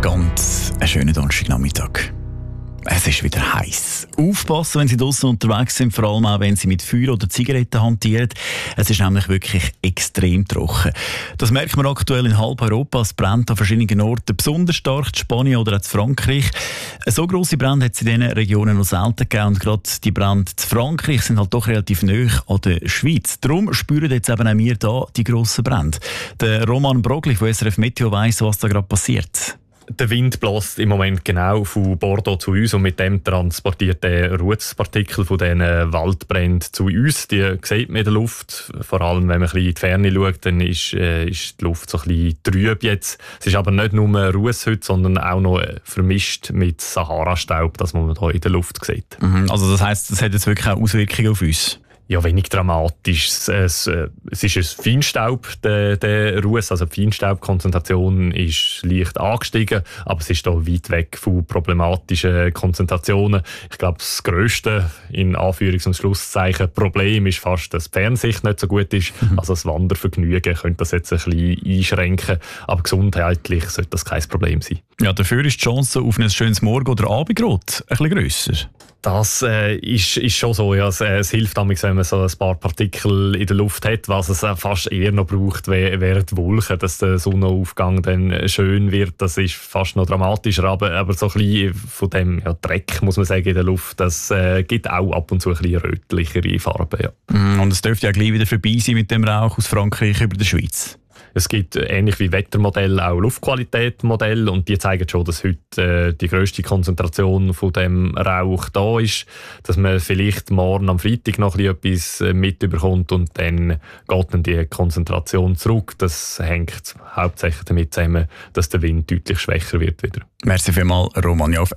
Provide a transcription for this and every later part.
Ganz einen schönen Donnerstagnachmittag. Es ist wieder heiß. Aufpassen, wenn Sie draussen unterwegs sind, vor allem auch, wenn Sie mit Feuer oder Zigaretten hantieren. Es ist nämlich wirklich extrem trocken. Das merkt man aktuell in halb Europa. Es brennt an verschiedenen Orten, besonders stark in Spanien oder auch in Frankreich. So grosse Brände hat es in diesen Regionen noch selten gegeben. Und gerade die Brände in Frankreich sind halt doch relativ nahe an der Schweiz. Darum spüren jetzt eben auch wir hier die grossen Brände. Der Roman Brogli von SRF Meteo weiss, was da gerade passiert. Der Wind bläst im Moment genau von Bordeaux zu uns und mit dem transportiert der Rußpartikel von diesen Waldbränden zu uns. Die sieht man in der Luft. Vor allem, wenn man ein bisschen in die Ferne schaut, dann ist die Luft so ein bisschen trüb jetzt. Es ist aber nicht nur Ruß heute, sondern auch noch vermischt mit Sahara-Staub, das man hier in der Luft sieht. Also das heisst, das hat jetzt wirklich auch Auswirkungen auf uns? Ja, wenig dramatisch. Es ist ein Feinstaub, der Ruß. Also die Feinstaubkonzentration ist leicht angestiegen, aber es ist hier weit weg von problematischen Konzentrationen. Ich glaube, das grösste, in Anführungs- und Schlusszeichen, Problem ist fast, dass die Fernsicht nicht so gut ist. Also das Wandervergnügen könnte das jetzt ein bisschen einschränken, aber gesundheitlich sollte das kein Problem sein. Ja, dafür ist die Chance auf ein schönes Morgen- oder Abendrot ein bisschen grösser. Das ist schon so. Ja. Es hilft damals, wenn man so ein paar Partikel in der Luft hat, was es fast eher noch braucht während die Wolken, dass der Sonnenaufgang dann schön wird. Das ist fast noch dramatischer, aber so ein bisschen von dem Dreck, muss man sagen, in der Luft, das gibt auch ab und zu ein bisschen rötlichere Farben. Ja. Und es dürfte ja gleich wieder vorbei sein mit dem Rauch aus Frankreich über der Schweiz. Es gibt ähnlich wie Wettermodelle auch Luftqualitätsmodelle und die zeigen schon, dass heute die grösste Konzentration von dem Rauch da ist, dass man vielleicht morgen am Freitag noch etwas mitbekommt und dann geht dann die Konzentration zurück. Das hängt hauptsächlich damit zusammen, dass der Wind deutlich schwächer wird wieder. Merci vielmals, Roman. Ja, auf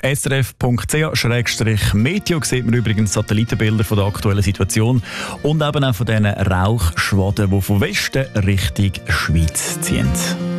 srf.ch/meteo sieht man übrigens Satellitenbilder von der aktuellen Situation und eben auch von diesen Rauchschwaden, die von Westen Richtung Schweiz ziehen.